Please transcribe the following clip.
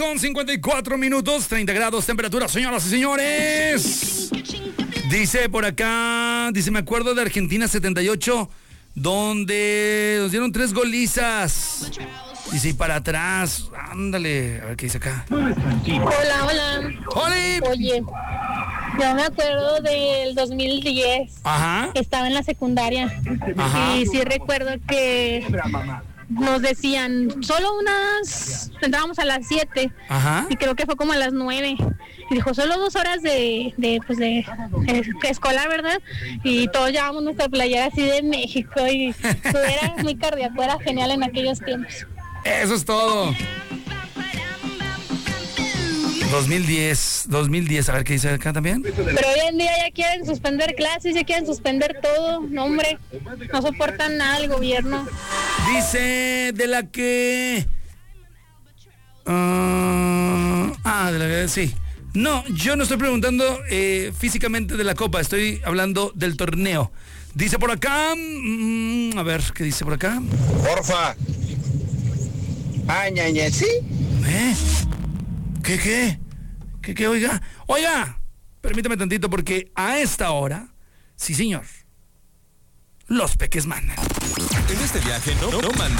Con 54 minutos, 30 grados, temperatura, señoras y señores. Dice por acá, me acuerdo de Argentina 78, donde nos dieron 3 golizas. Dice, y para atrás, ándale, a ver qué dice acá. Hola. ¡Hola! Oye, yo me acuerdo del 2010. Ajá. Estaba en la secundaria. Ajá. Y sí recuerdo que nos decían, entrábamos a las 7. Ajá. Y creo que fue como a las 9. Y dijo, solo 2 horas de escolar, ¿verdad? Y todos llevábamos nuestra playera así de México. Y era muy cardíaco, era genial en aquellos tiempos. Eso es todo. 2010, a ver qué dice acá también. Pero hoy en día ya quieren suspender clases, ya quieren suspender todo. No, hombre, no soportan nada el gobierno. Dice de la que... sí. No, yo no estoy preguntando físicamente de la copa, estoy hablando del torneo. Dice por acá... a ver, ¿qué dice por acá? Porfa. ¿Sí? ¿Qué? Oiga, permítame tantito porque a esta hora, sí señor, los peques mandan. En este viaje no manda